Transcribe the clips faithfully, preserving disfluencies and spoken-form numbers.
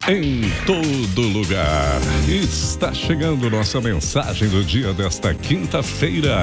Em todo lugar. Está chegando nossa mensagem do dia desta quinta-feira.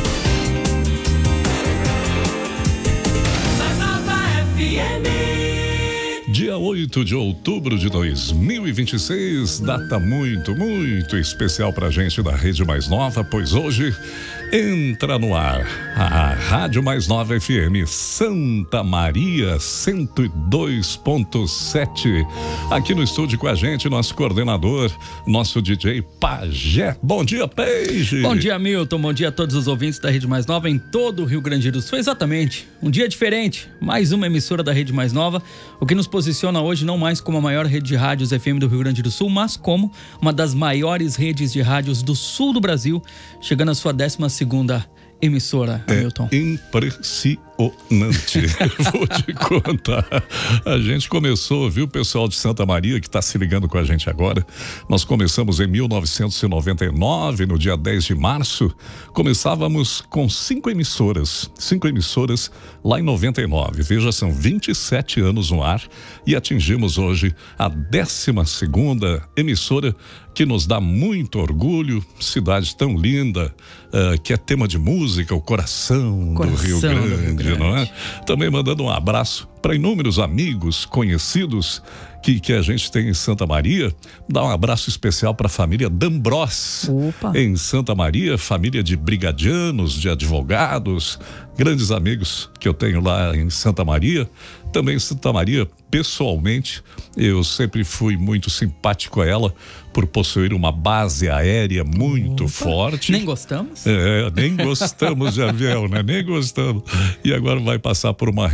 Dia oito de outubro de dois mil e vinte e seis, data muito, muito especial pra gente da Rede Mais Nova, pois hoje entra no ar a Rádio Mais Nova F M Santa Maria cento e dois ponto sete. Aqui no estúdio com a gente, nosso coordenador, nosso D J Pajé. Bom dia, Page. Bom dia, Milton. Bom dia a todos os ouvintes da Rede Mais Nova em todo o Rio Grande do Sul. Exatamente, um dia diferente, mais uma emissora da Rede Mais Nova, o que nos posiciona hoje não mais como a maior rede de rádios F M do Rio Grande do Sul, mas como uma das maiores redes de rádios do sul do Brasil, chegando à sua décima segunda emissora, é Hamilton. Impressionante. Vou te contar. A gente começou, viu, pessoal de Santa Maria que está se ligando com a gente agora. Nós começamos em mil novecentos e noventa e nove, no dia dez de março. Começávamos com cinco emissoras. Cinco emissoras lá em noventa e nove. Veja, são vinte e sete anos no ar e atingimos hoje a décima segunda emissora, que nos dá muito orgulho. Cidade tão linda, uh, que é tema de música, o coração, coração do Rio Grande. Do Rio Grande. Não é? Também mandando um abraço para inúmeros amigos, conhecidos que, que a gente tem em Santa Maria. Dá um abraço especial para a família D'Ambros em Santa Maria, família de brigadianos, de advogados, grandes amigos que eu tenho lá em Santa Maria. Também Santa Maria, pessoalmente, eu sempre fui muito simpático a ela por possuir uma base aérea muito Opa. forte. Nem gostamos? É, nem gostamos de avião, né? Nem gostamos. E agora vai passar por uma